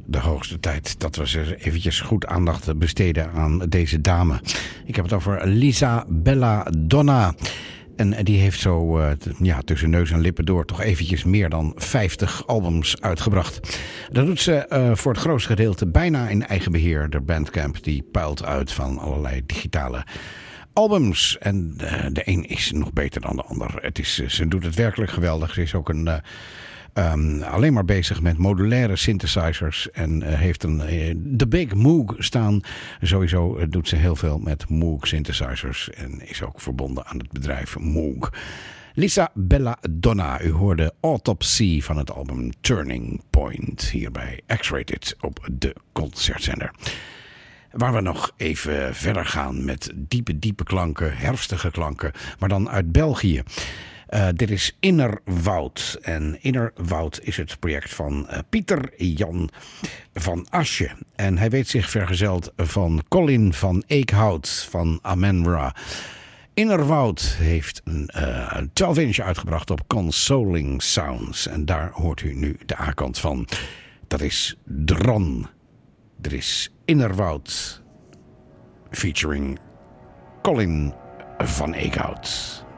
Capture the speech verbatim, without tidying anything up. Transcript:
de hoogste tijd dat we ze eventjes goed aandacht besteden aan deze dame. Ik heb het over Lisa Belladonna. En die heeft zo uh, t- ja, tussen neus en lippen door toch eventjes meer dan vijftig albums uitgebracht. Dat doet ze uh, voor het grootste gedeelte bijna in eigen beheer. De Bandcamp die puilt uit van allerlei digitale albums. En uh, de een is nog beter dan de ander. Het is, ze doet het werkelijk geweldig. Ze is ook een... Uh, Um, alleen maar bezig met modulaire synthesizers en uh, heeft een uh, de Big Moog staan. Sowieso uh, doet ze heel veel met Moog synthesizers en is ook verbonden aan het bedrijf Moog. Lisa Belladonna, u hoorde Autopsy van het album Turning Point hier bij X-Rated op de Concertzender. Waar we nog even verder gaan met diepe, diepe klanken, herfstige klanken, maar dan uit België. Uh, dit is Innerwoud. En Innerwoud is het project van uh, Pieter Jan van Asje. En hij weet zich vergezeld van Colin van Eekhout van Amenra. Innerwoud heeft een uh, twaalf inch uitgebracht op Consoling Sounds. En daar hoort u nu de A-kant van. Dat is Dran. Er is Innerwoud featuring Colin van Eekhout.